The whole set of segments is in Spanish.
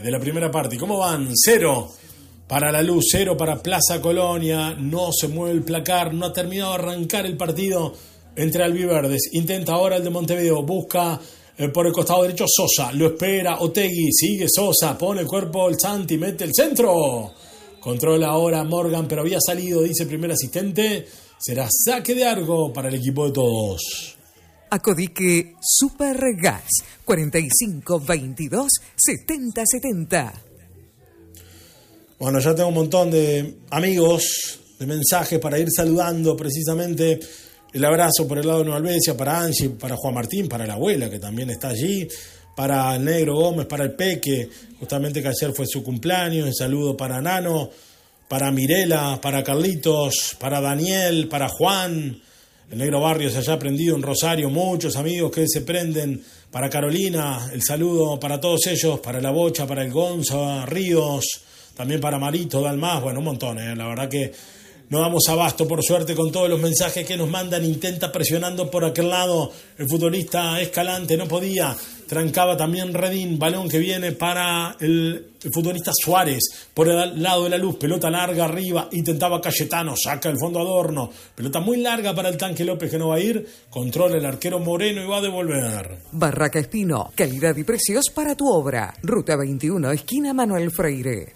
de la primera parte. ¿Cómo van? 0 para La Luz, 0 para Plaza Colonia. No se mueve el placar, no ha terminado de arrancar el partido entre albiverdes. Intenta ahora el de Montevideo, busca por el costado derecho Sosa, lo espera Otegui, sigue Sosa, pone el cuerpo el Santi, mete el centro. Controla ahora Morgan, pero había salido, dice el primer asistente. Será saque de arco para el equipo de todos. Acodique Supergas 45 22 70 70. Bueno, ya tengo un montón de amigos, de mensajes para ir saludando precisamente. El abrazo por el lado de Nueva Albesia, para Angie, para Juan Martín, para la abuela que también está allí, para el Negro Gómez, para el Peque, justamente que ayer fue su cumpleaños. El saludo para Nano, para Mirela, para Carlitos, para Daniel, para Juan. El Negro Barrios allá prendido en Rosario, muchos amigos que se prenden. Para Carolina, el saludo para todos ellos, para la Bocha, para el Gonza Ríos, también para Marito Dalmás, bueno, un montón, la verdad que no damos abasto, por suerte, con todos los mensajes que nos mandan. Intenta presionando por aquel lado el futbolista Escalante, no podía. Trancaba también Redín, balón que viene para el futbolista Suárez. Por el lado de La Luz, pelota larga arriba, intentaba Cayetano, saca el fondo Adorno. Pelota muy larga para el Tanque López que no va a ir. Controla el arquero Moreno y va a devolver. Barraca Espino, calidad y precios para tu obra. Ruta 21, esquina Manuel Freire.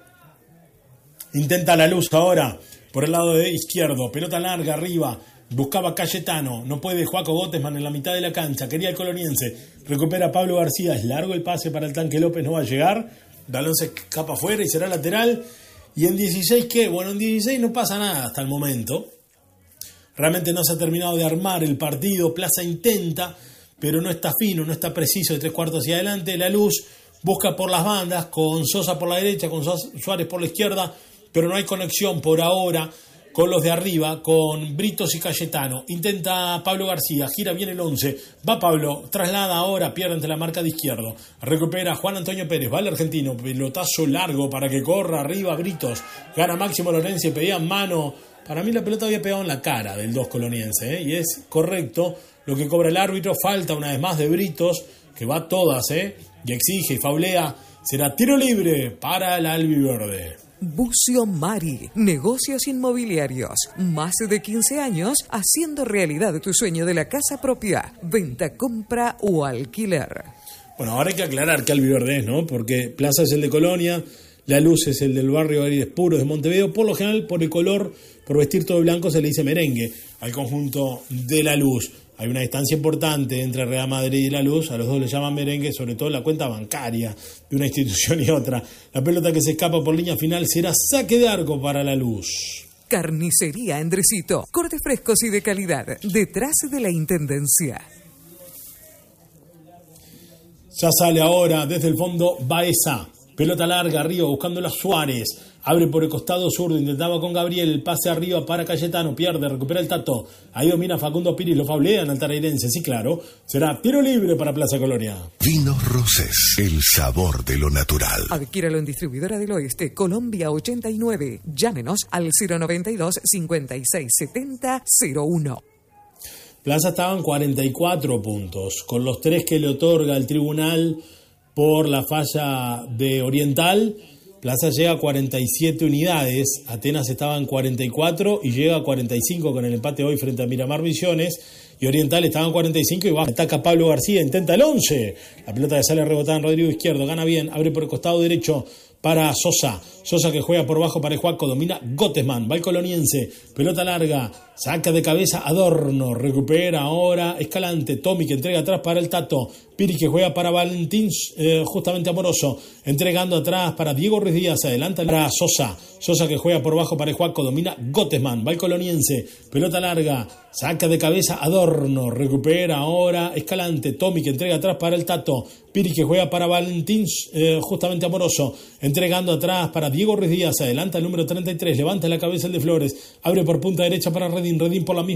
Intenta La Luz ahora. Por el lado de izquierdo, pelota larga arriba, buscaba Cayetano, no puede Joaco Gottesman en la mitad de la cancha, quería el coloniense, recupera Pablo García, es largo el pase para el Tanque López, no va a llegar, balón se escapa afuera y será lateral. Y en 16, ¿qué? Bueno, en 16 no pasa nada hasta el momento, realmente no se ha terminado de armar el partido. Plaza intenta, pero no está fino, no está preciso de 3/4 hacia adelante. La Luz busca por las bandas, con Sosa por la derecha, con Suárez por la izquierda, pero no hay conexión por ahora con los de arriba, con Britos y Cayetano. Intenta Pablo García, gira bien el 11, va Pablo, traslada ahora, pierde ante la marca de izquierdo, recupera Juan Antonio Pérez, va el argentino, pelotazo largo para que corra arriba Britos, gana Máximo Lorenzi, pedía mano. Para mí la pelota había pegado en la cara del 2 coloniense, y es correcto lo que cobra el árbitro. Falta una vez más de Britos, que va a todas, y exige y faulea. Será tiro libre para el albiverde. Bucio Mari, negocios inmobiliarios, más de 15 años haciendo realidad tu sueño de la casa propia, venta, compra o alquiler. Bueno, ahora hay que aclarar que albiverde es, ¿no? Porque Plaza es el de Colonia, La Luz es el del barrio Aires Puros de Montevideo. Por lo general, por el color, por vestir todo de blanco, se le dice merengue al conjunto de La Luz. Hay una distancia importante entre Real Madrid y La Luz, a los dos le llaman merengue, sobre todo la cuenta bancaria de una institución y otra. La pelota que se escapa por línea final será saque de arco para La Luz. Carnicería Endrecito, cortes frescos y de calidad, detrás de la Intendencia. Ya sale ahora desde el fondo Baeza, pelota larga arriba buscándola Suárez. Abre por el costado zurdo, intentaba con Gabriel, el pase arriba para Cayetano, pierde, recupera el Tato. Ahí domina Facundo Piris, lo faulean al tareirense, sí claro. Será tiro libre para Plaza Colonia. Vinos Rosés, el sabor de lo natural. Adquiéralo en Distribuidora del Oeste, Colombia 89. Llámenos al 092 56 70 01. Plaza estaba en 44 puntos, con los 3 que le otorga el tribunal por la falla de Oriental. Plaza llega a 47 unidades, Atenas estaba en 44 y llega a 45 con el empate hoy frente a Miramar Misiones, y Oriental estaba en 45 y va, ataca Pablo García, intenta el 11, la pelota que sale rebotada en Rodrigo Izquierdo, gana bien, abre por el costado derecho para Sosa que juega por bajo para el Juaco, domina Gottesman, va el coloniense, pelota larga, saca de cabeza Adorno, recupera ahora Escalante, Tommy que entrega atrás para el Tato, Piri que juega para Valentín, justamente Amoroso, entregando atrás para Diego Ruiz Díaz, adelanta para Sosa que juega por bajo para el Juaco, domina Gottesman, va el coloniense, pelota larga, saca de cabeza Adorno, recupera ahora Escalante, Tommy que entrega atrás para el Tato, Piri que juega para Valentín, justamente Amoroso, entregando atrás para Diego Ruiz Díaz, adelanta el número 33, levanta la cabeza el de Flores, abre por punta derecha para Redín por la misma